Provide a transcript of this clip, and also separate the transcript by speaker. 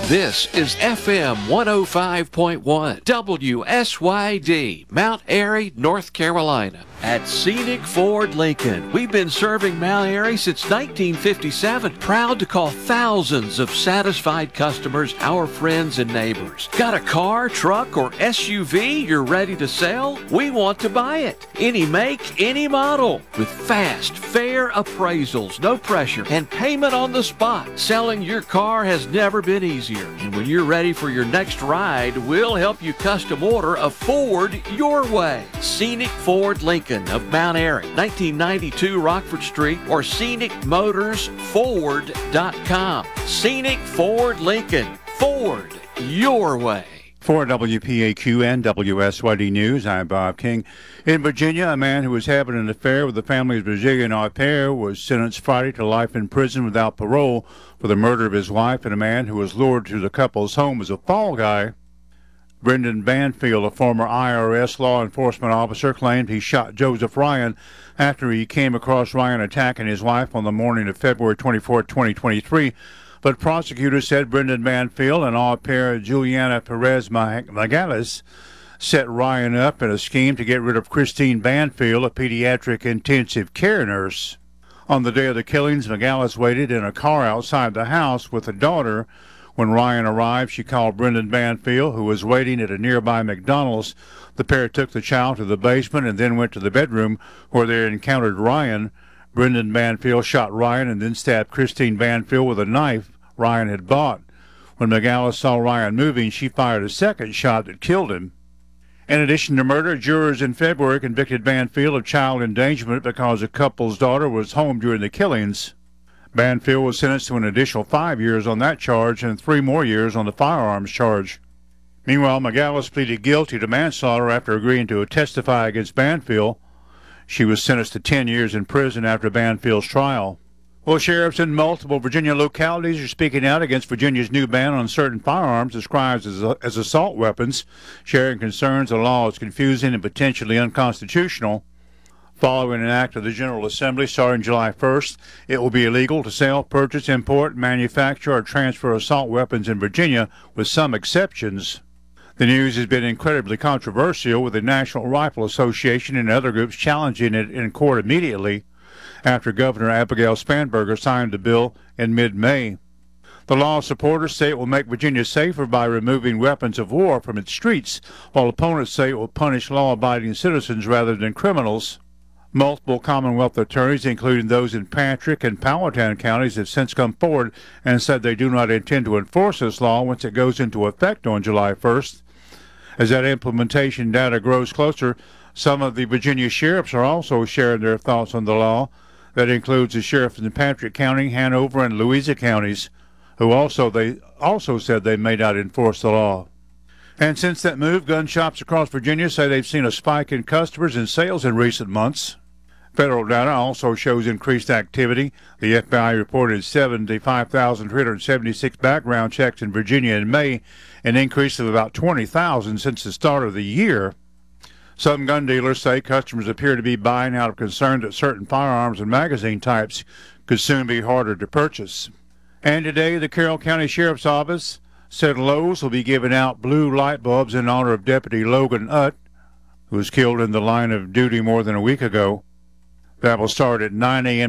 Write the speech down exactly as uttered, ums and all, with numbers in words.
Speaker 1: This is F M one oh five point one, W S Y D, Mount Airy, North Carolina. At Scenic Ford Lincoln, we've been serving Mount Airy since nineteen fifty-seven. Proud to call thousands of satisfied customers our friends and neighbors. Got a car, truck, or S U V you're ready to sell? We want to buy it. Any make, any model. With fast, fair appraisals, no pressure, and payment on the spot. Selling your car has never been easier. And when you're ready for your next ride, we'll help you custom order a Ford your way. Scenic Ford Lincoln of Mount Airy, nineteen ninety-two Rockford Street, or scenic motors ford dot com. Scenic Ford Lincoln. Ford your way.
Speaker 2: For W P A Q and W S Y D News, I'm Bob King. In Virginia, a man who was having an affair with the family's Brazilian au pair was sentenced Friday to life in prison without parole for the murder of his wife, and a man who was lured to the couple's home as a fall guy. Brendan Banfield, a former I R S law enforcement officer, claimed he shot Joseph Ryan after he came across Ryan attacking his wife on the morning of February twenty-fourth, twenty twenty-three. But prosecutors said Brendan Banfield and au pair Juliana Perez Magalhaes set Ryan up in a scheme to get rid of Christine Banfield, a pediatric intensive care nurse. On the day of the killings, Magalhaes waited in a car outside the house with a daughter. When Ryan arrived, she called Brendan Banfield, who was waiting at a nearby McDonald's. The pair took the child to the basement and then went to the bedroom where they encountered Ryan. Brendan Banfield shot Ryan and then stabbed Christine Banfield with a knife Ryan had bought. When Magalhaes saw Ryan moving, she fired a second shot that killed him. In addition to murder, jurors in February convicted Banfield of child endangerment because the couple's daughter was home during the killings. Banfield was sentenced to an additional five years on that charge and three more years on the firearms charge. Meanwhile, Magalhaes pleaded guilty to manslaughter after agreeing to testify against Banfield. She was sentenced to ten years in prison after Banfield's trial. Well, sheriffs in multiple Virginia localities are speaking out against Virginia's new ban on certain firearms described as, as assault weapons, sharing concerns the law is confusing and potentially unconstitutional. Following an act of the General Assembly starting July first, it will be illegal to sell, purchase, import, manufacture, or transfer assault weapons in Virginia, with some exceptions. The news has been incredibly controversial, with the National Rifle Association and other groups challenging it in court immediately after Governor Abigail Spanberger signed the bill in mid-May. The law supporters say it will make Virginia safer by removing weapons of war from its streets, while opponents say it will punish law-abiding citizens rather than criminals. Multiple Commonwealth attorneys, including those in Patrick and Powhatan counties, have since come forward and said they do not intend to enforce this law once it goes into effect on July first. As that implementation data grows closer, some of the Virginia sheriffs are also sharing their thoughts on the law. That includes the sheriffs in Patrick County, Hanover, and Louisa counties, who also they also said they may not enforce the law. And since that move, gun shops across Virginia say they've seen a spike in customers and sales in recent months. Federal data also shows increased activity. The F B I reported seventy-five thousand three hundred seventy-six background checks in Virginia in May, an increase of about twenty thousand since the start of the year. Some gun dealers say customers appear to be buying out of concern that certain firearms and magazine types could soon be harder to purchase. And today, the Carroll County Sheriff's Office said Lowe's will be giving out blue light bulbs in honor of Deputy Logan Utt, who was killed in the line of duty more than a week ago. That will start at nine a.m.